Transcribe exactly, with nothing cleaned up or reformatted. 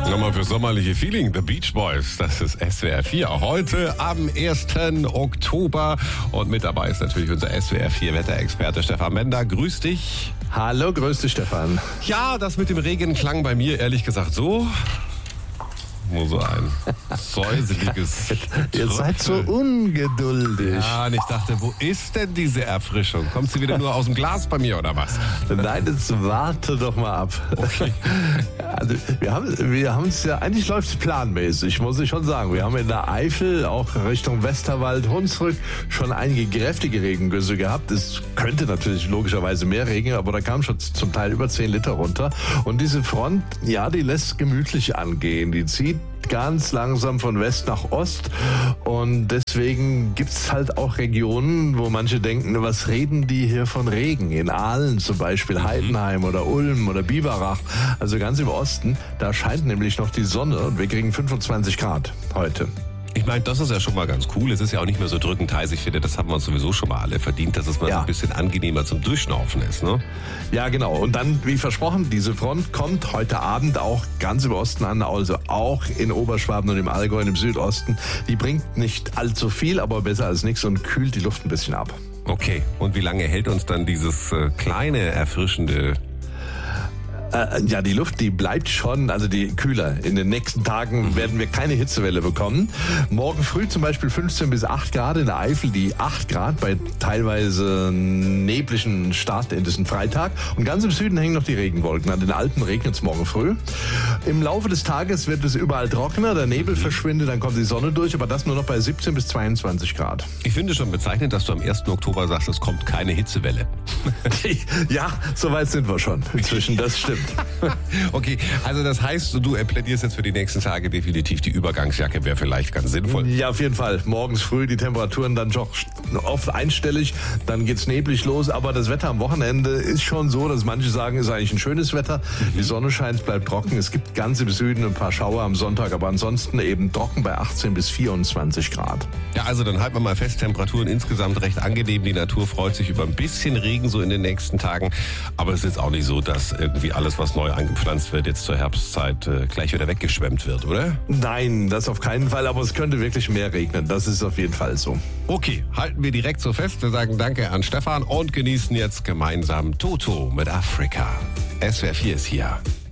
Nochmal für sommerliche Feeling, The Beach Boys, das ist S W R vier. Heute am ersten Oktober und mit dabei ist natürlich unser S W R vier Wetterexperte Stefan Bender. Grüß dich. Hallo, grüß dich Stefan. Ja, das mit dem Regen klang bei mir ehrlich gesagt so. Nur so ein säuseliges Ihr seid so ungeduldig. Ja, und ich dachte, wo ist denn diese Erfrischung? Kommt sie wieder nur aus dem Glas bei mir oder was? Nein, jetzt warte doch mal ab. Okay. Also, wir haben wir haben es ja, eigentlich läuft es planmäßig, muss ich schon sagen. Wir haben in der Eifel, auch Richtung Westerwald, Hunsrück, schon einige kräftige Regengüsse gehabt. Es könnte natürlich logischerweise mehr regnen, aber da kam schon zum Teil über zehn Liter runter. Und diese Front, ja, die lässt gemütlich angehen. Die zieht ganz langsam von West nach Ost und deswegen gibt's halt auch Regionen, wo manche denken, was reden die hier von Regen? In Aalen zum Beispiel, Heidenheim oder Ulm oder Biberach, also ganz im Osten, da scheint nämlich noch die Sonne und wir kriegen fünfundzwanzig Grad heute. Ich meine, das ist ja schon mal ganz cool. Es ist ja auch nicht mehr so drückend heiß. Ich finde, das haben wir uns sowieso schon mal alle verdient, dass es mal Ja. so ein bisschen angenehmer zum Durchschnaufen ist, ne? Ja, genau. Und dann, wie versprochen, diese Front kommt heute Abend auch ganz im Osten an, also auch in Oberschwaben und im Allgäu und im Südosten. Die bringt nicht allzu viel, aber besser als nichts und kühlt die Luft ein bisschen ab. Okay. Und wie lange hält uns dann dieses äh, kleine, erfrischende... Äh, ja, die Luft, die bleibt schon, also die kühler. In den nächsten Tagen werden wir keine Hitzewelle bekommen. Morgen früh zum Beispiel fünfzehn bis acht Grad in der Eifel, die acht Grad bei teilweise neblichen Start in diesen Freitag. Und ganz im Süden hängen noch die Regenwolken. An den Alpen regnet es morgen früh. Im Laufe des Tages wird es überall trockener, der Nebel verschwindet, dann kommt die Sonne durch, aber das nur noch bei siebzehn bis zweiundzwanzig Grad. Ich finde schon bezeichnend, dass du am ersten Oktober sagst, es kommt keine Hitzewelle. Ja, soweit sind wir schon inzwischen, das stimmt. Okay, also das heißt, du plädierst jetzt für die nächsten Tage definitiv die Übergangsjacke, wäre vielleicht ganz sinnvoll. Ja, auf jeden Fall. Morgens früh die Temperaturen dann doch oft einstellig, dann geht's neblig los, aber das Wetter am Wochenende ist schon so, dass manche sagen, ist eigentlich ein schönes Wetter. Die Sonne scheint, bleibt trocken. Es gibt ganz im Süden ein paar Schauer am Sonntag, aber ansonsten eben trocken bei achtzehn bis vierundzwanzig Grad. Ja, also dann halten wir mal fest, Temperaturen insgesamt recht angenehm. Die Natur freut sich über ein bisschen Regen so in den nächsten Tagen, aber es ist jetzt auch nicht so, dass irgendwie alles, was neu angepflanzt wird, jetzt zur Herbstzeit äh, gleich wieder weggeschwemmt wird, oder? Nein, das auf keinen Fall, aber es könnte wirklich mehr regnen. Das ist auf jeden Fall so. Okay, halten wir direkt so fest. Wir sagen Danke an Stefan und genießen jetzt gemeinsam Toto mit Afrika. S W R vier ist hier.